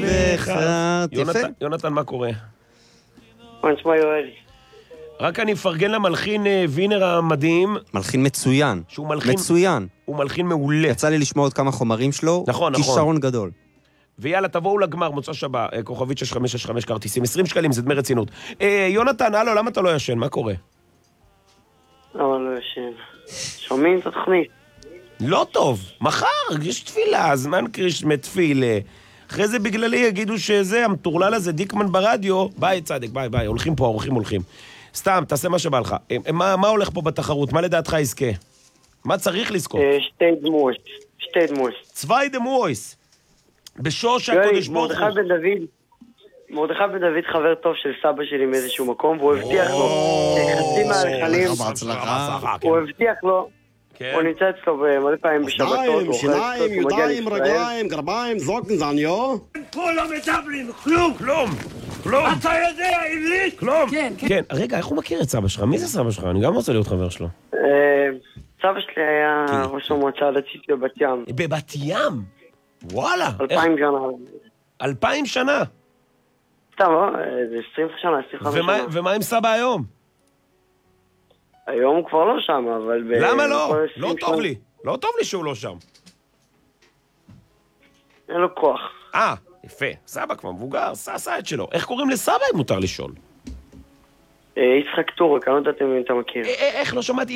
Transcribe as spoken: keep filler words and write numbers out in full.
ואחד. יונתן, יונתן, מה קורה? מה נשמע יואל? רק אני אפרגן למלחין וינר המדהים. מלחין מצוין. שהוא מלחין... מצוין. הוא מלחין מעולה. יצא לי לשמוע עוד כמה חומרים שלו. נכון, נכון. כישרון גדול. ויאללה, תבואו לגמר, מוצא שבה, כוכבית שש חמש שש חמש כרטיסים, עשרים שקלים, זה דמי רצינות. אה, יונתן, הלו, למה אתה לא ישן? מה קורה? למה לא ישן? שומעים את התוכנית? לא טוב, מחר, יש תפילה, זמן קרישמי תפילה. אחרי זה בגללי יגידו שזה, המטורלל הזה, דיקמן ברדיו, ביי צדק, ביי ביי, הולכים פה, הולכים, הולכים. סתם, תעשה מה שבא לך. מה, מה הולך פה בתחרות? מה לדעתך יזכה? מה צריך לזכות? שתי דמויות, שתי דמויות. צווי דמויס. בשוש הקודש ברוך הוא. מרדכי בן דוד, מרדכי בן דוד חבר טוב של סבא שלי מאיזשהו מקום, והוא הבטיח לו חצי מהלחנים, הוא הבטיח לו, הוא נמצא אצלו מלא פעמים בשבתות, שיניים, ידיים, רגליים, גרביים, זוקן, זניו. כולם מדברים, כלום, כלום, כלום. אתה יודע עברית? כלום. כן, כן. רגע, איך הוא מכיר את סבא שלך? מי זה סבא שלך? אני גם רוצה להיות חבר שלו. סבא שלי היה ראש המועצה הדתית בבת ים. בבת ים? וואלה. אלפיים שנה. אלפיים שנה? סתם, לא? זה עשרים שנה, עשרים וחמש שנה. ומה עם סבא היום? היום הוא כבר לא שם, אבל... למה לא? לא טוב לי. לא טוב לי שהוא לא שם. אין לו כוח. אה, יפה. סבא כבר מבוגר, עשה את שלו. איך קוראים לסבא אם מותר לשאול? יצחק טורק, אני לא יודעת אם אתה מכיר. איך לא שמעתי?